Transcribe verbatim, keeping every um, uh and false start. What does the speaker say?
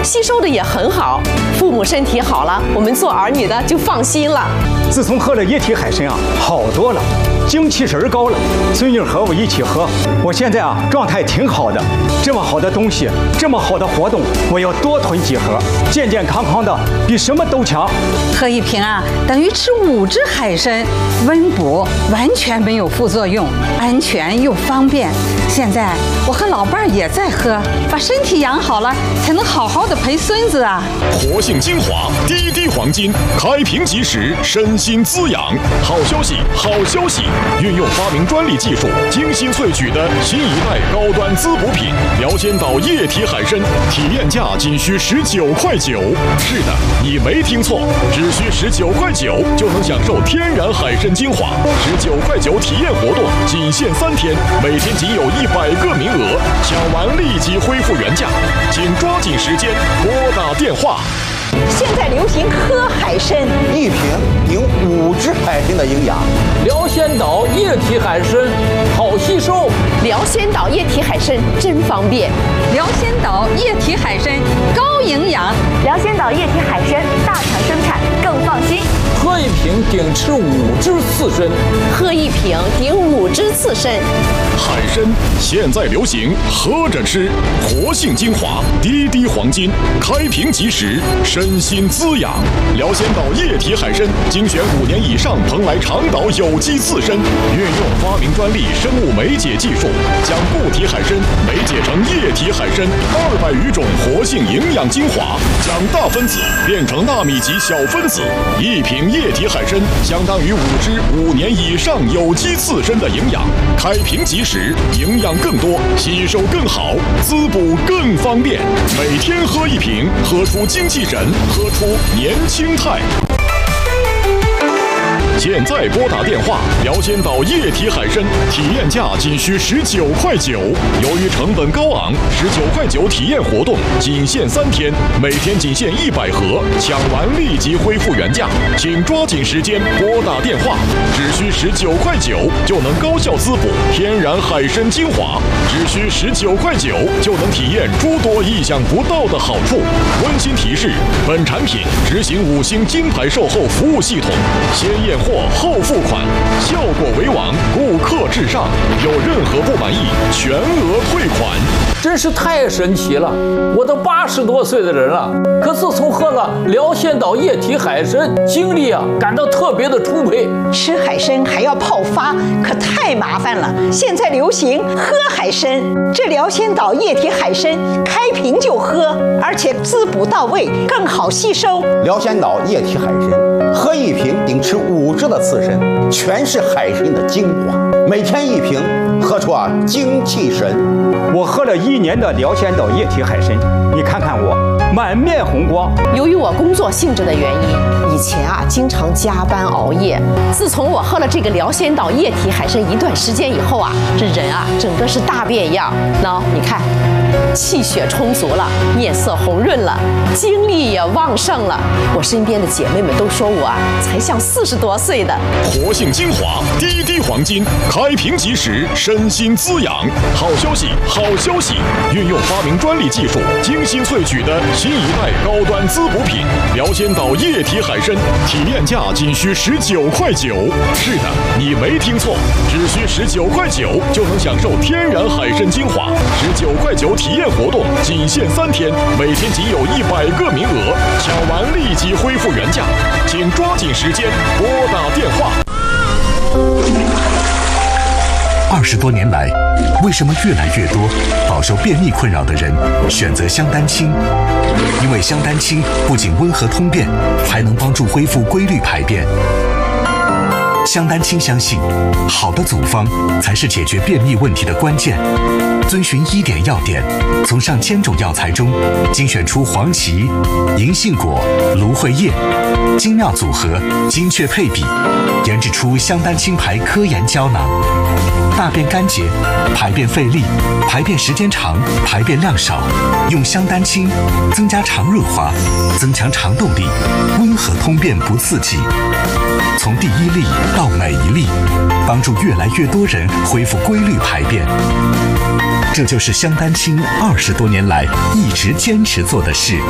吸收的也很好。父母身体好了，我们做儿女的就放心了。 自从喝了液体海参啊，好多了，精气神儿高了。孙女和我一起喝，我现在啊状态挺好的。这么好的东西，这么好的活动，我要多囤几盒，健健康康的，比什么都强。 喝一瓶啊，等于吃五只海参，温补，完全没有副作用，安全又方便。现在我和老伴儿也在喝，把身体养好了，才能好好的陪孙子啊。 活性精华，滴滴黄金，开瓶即食，身心滋养。好消息，好消息！运用发明专利技术，精心萃取的新一代高端滋补品辽仙岛液体海参，体验价仅需十九块九。是的，你没听错，只需十九块九就能享受天然海参精华。十九块九体验活动仅限三天，每天仅有一百个名额，抢完立即恢复原价，请抓紧时间拨打电话。 现在流行喝海参， 一瓶顶五只海参的营养。 辽仙岛液体海参好吸收， 辽仙岛液体海参真方便。 辽仙岛液体海参高营养， 辽仙岛液体海参大厂生产，更放心。 喝一瓶顶吃五只刺参， 喝一瓶顶五只刺参。 海参现在流行喝着吃，活性精华，滴滴黄金，开瓶即食，身心滋养。辽仙岛液体海参精选五年以上蓬莱长岛有机刺参，运用发明专利生物酶解技术，将固体海参酶解成液体海参二百余种活性营养精华，将大分子变成纳米级小分子。一瓶液体海参相当于五只五年以上有机刺参的营养。开瓶即食，营养更多，吸收更好，滋补更方便。每天喝一瓶，喝出精气神，喝出年轻态。现在拨打电话，辽仙岛液体海参体验价仅需十九块九。由于成本高昂，十九块九体验活动仅限三天，每天仅限一百盒，抢完立即恢复原价，请抓紧时间拨打电话，只需十九块九就能高效滋补天然海参精华，只需十九块九就能体验诸多意想不到的好处。温馨提示：本产品执行五星金牌售后服务系统，先验货后付款，效果为王，顾客至上。有任何不满意，全额退款。 真是太神奇了！我都八十多岁的人了，可自从喝了辽仙岛液体海参，精力啊感到特别的充沛。 吃海参还要泡发，可太麻烦了。现在流行喝海参，这辽仙岛液体海参开瓶就喝，而且滋补到位，更好吸收。 辽仙岛液体海参，喝一瓶顶吃五只的刺参，全是海参的精华，每天一瓶，喝出啊精气神。 我喝了一年的辽仙岛液体海参，你看看我满面红光。 由于我工作性质的原因，以前啊经常加班熬夜。自从我喝了这个辽仙岛液体海参一段时间以后啊，这人啊整个是大变样。那你看，气血充足了，面色红润了，精力也旺盛了。我身边的姐妹们都说我啊才像四十多岁的。 活性精华，滴滴黄金，开瓶即食，身心滋养。好消息，好消息！运用发明专利技术，精心萃取的新一代高端滋补品辽仙岛液体海参，体验价仅需十九块九。是的，你没听错，只需十九块九就能享受天然海参精华。十九块九体验活动仅限三天，每天仅有一百个名额，抢完立即恢复原价，请抓紧时间拨打电话。 二十多年来，为什么越来越多饱受便秘困扰的人选择香丹清？因为香丹清不仅温和通便，还能帮助恢复规律排便。香丹清相信，好的组方才是解决便秘问题的关键。遵循医典要点，从上千种药材中精选出黄芪、银杏果、芦荟叶，精妙组合，精确配比，研制出香丹清牌科研胶囊。大便干结、排便费力、排便时间长、排便量少，用香丹清增加肠润滑，增强肠动力，温和通便不刺激。从第一粒到每一粒，帮助越来越多人恢复规律排便。这就是香丹清二十多年来一直坚持做的事。